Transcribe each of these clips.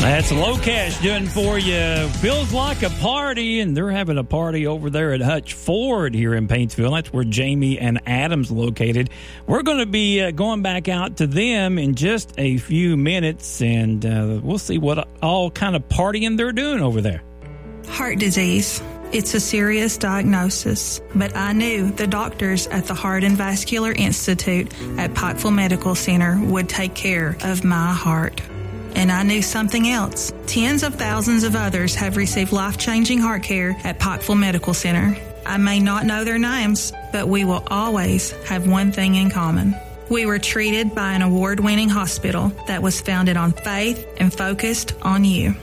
That's Low Cash doing for you. Feels like a party, and they're having a party over there at Hutch Ford here in Paintsville. That's where Jamie and Adam's located. We're going to be going back out to them in just a few minutes, and we'll see what all kind of partying they're doing over there. Heart disease. It's a serious diagnosis, but I knew the doctors at the Heart and Vascular Institute at Pikeville Medical Center would take care of my heart. And I knew something else. Tens of thousands of others have received life-changing heart care at Pikeville Medical Center. I may not know their names, but we will always have one thing in common. We were treated by an award-winning hospital that was founded on faith and focused on you.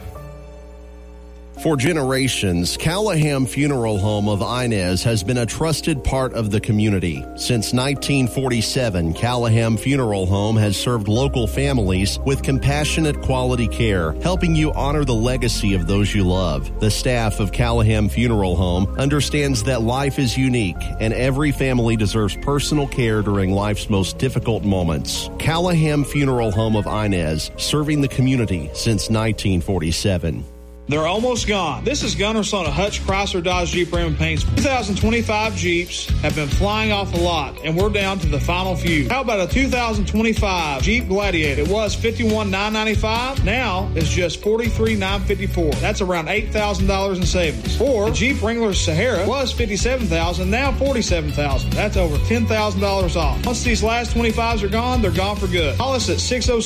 For generations, Callahan Funeral Home of Inez has been a trusted part of the community. Since 1947, Callahan Funeral Home has served local families with compassionate quality care, helping you honor the legacy of those you love. The staff of Callahan Funeral Home understands that life is unique and every family deserves personal care during life's most difficult moments. Callahan Funeral Home of Inez, serving the community since 1947. They're almost gone. This is Gunnar Son of Hutch Chrysler Dodge Jeep Ram Paints. 2025 Jeeps have been flying off the lot, and we're down to the final few. How about a 2025 Jeep Gladiator? It was $51,995. Now it's just $43,954. That's around $8,000 in savings. Or the Jeep Wrangler Sahara was $57,000, now $47,000. That's over $10,000 off. Once these last 25s are gone, they're gone for good. Call us at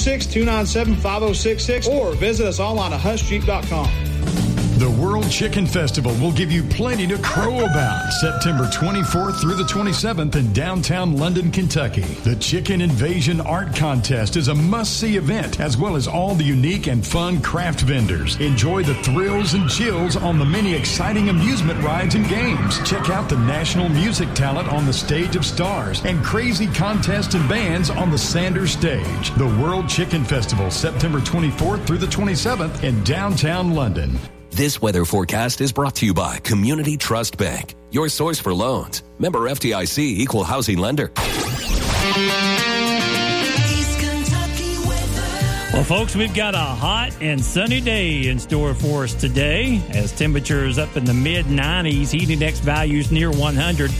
606-297-5066 or visit us online at HushJeep.com. The World Chicken Festival will give you plenty to crow about September 24th through the 27th in downtown London, Kentucky. The Chicken Invasion Art Contest is a must-see event, as well as all the unique and fun craft vendors. Enjoy the thrills and chills on the many exciting amusement rides and games. Check out the national music talent on the Stage of Stars and crazy contests and bands on the Sanders Stage. The World Chicken Festival, September 24th through the 27th in downtown London. This weather forecast is brought to you by Community Trust Bank, your source for loans. Member FDIC, Equal Housing Lender. Well, folks, we've got a hot and sunny day in store for us today as temperatures up in the mid-90s, heat index values near 100.